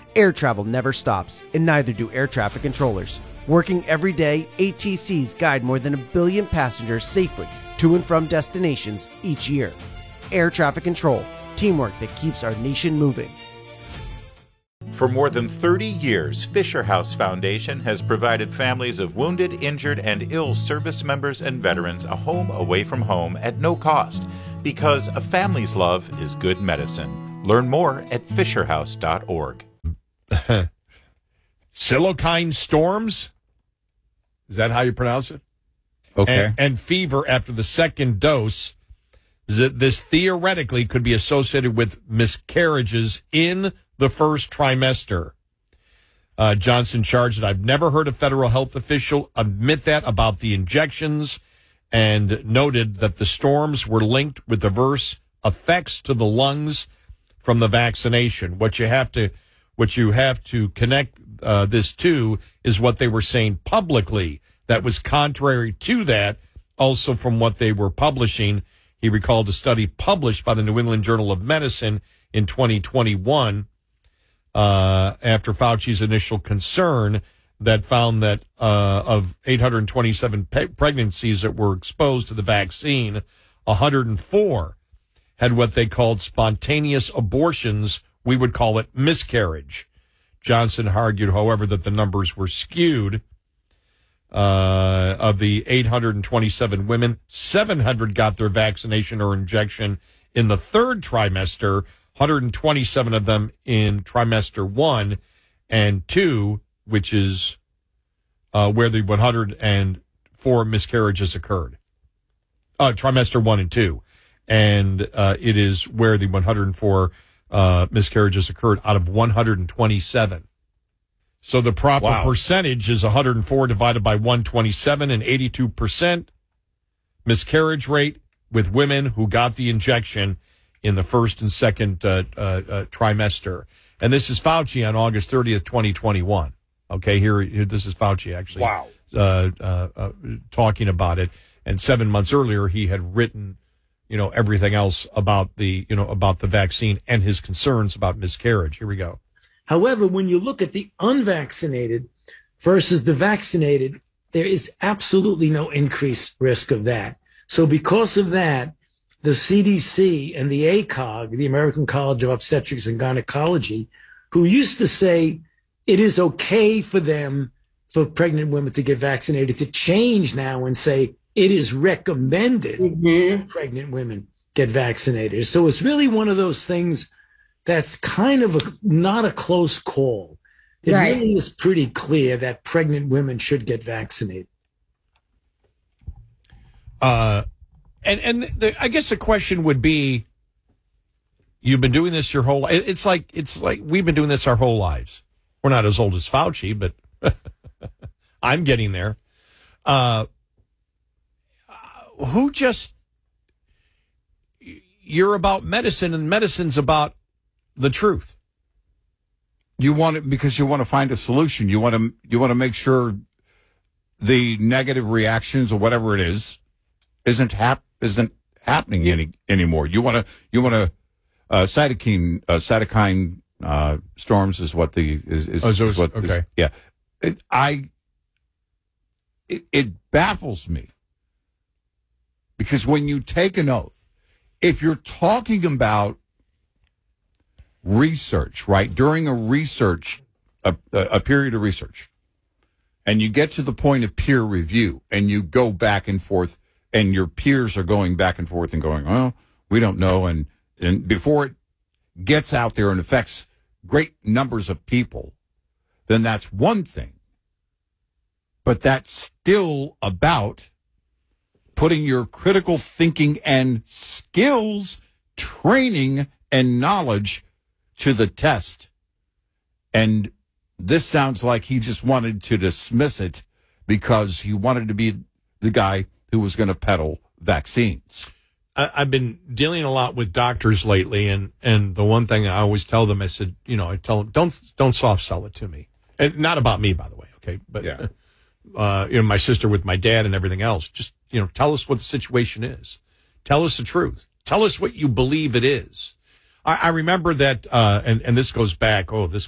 Air travel never stops, and neither do air traffic controllers. Working every day, ATCs guide more than 1 billion passengers safely to and from destinations each year. Air traffic control, teamwork that keeps our nation moving. For more than 30 years, Fisher House Foundation has provided families of wounded, injured, and ill service members and veterans a home away from home at no cost, because a family's love is good medicine. Learn more at fisherhouse.org. Cytokine storms? Is that how you pronounce it? Okay. And fever after the second dose. This theoretically could be associated with miscarriages in the first trimester. Johnson charged that I've never heard a federal health official admit that about the injections, and noted that the storms were linked with adverse effects to the lungs from the vaccination. What you have to connect this to is what they were saying publicly. That was contrary to that, also from what they were publishing. He recalled a study published by the New England Journal of Medicine in 2021 after Fauci's initial concern that found that of 827 pregnancies that were exposed to the vaccine, 104 had what they called spontaneous abortions. We would call it miscarriage. Johnson argued, however, that the numbers were skewed. Of the 827 women, 700 got their vaccination or injection in the third trimester, 127 of them in trimester 1 and 2, which is where the 104 miscarriages occurred. Trimester 1 and 2. And it is where the 104 miscarriages occurred out of 127. So the proper percentage is 104 divided by 127, and 82% miscarriage rate with women who got the injection in the first and second trimester. And this is Fauci on August 30th, 2021. Okay, here this is Fauci actually talking about it. And 7 months earlier, he had written, everything else about the vaccine and his concerns about miscarriage. Here we go. However, when you look at the unvaccinated versus the vaccinated, there is absolutely no increased risk of that. So because of that, the CDC and the ACOG, the American College of Obstetrics and Gynecology, who used to say it is okay for pregnant women to get vaccinated, to change now and say it is recommended that pregnant women get vaccinated. So it's really one of those things that's kind of not a close call. It really is pretty clear that pregnant women should get vaccinated. I guess the question would be, you've been doing this your whole life. It's like we've been doing this our whole lives. We're not as old as Fauci, but I'm getting there. You're about medicine, and medicine's about the truth. You want it because you want to find a solution. You want to make sure the negative reactions or whatever it is isn't happening anymore. You want to cytokine storms is what okay. It baffles me, because when you take an oath, if you're talking about research, right, during a period of research, and you get to the point of peer review, and you go back and forth, and your peers are going back and forth and going, oh, we don't know, and before it gets out there and affects great numbers of people, then that's one thing. But that's still about putting your critical thinking and skills, training, and knowledge to the test. And this sounds like he just wanted to dismiss it because he wanted to be the guy who was going to peddle vaccines. I've been dealing a lot with doctors lately, and the one thing I always tell them, I said, I tell them, don't soft sell it to me. And not about me, by the way, okay? But, yeah. My sister with my dad and everything else, just, tell us what the situation is. Tell us the truth. Tell us what you believe it is. I remember that, and this goes back, this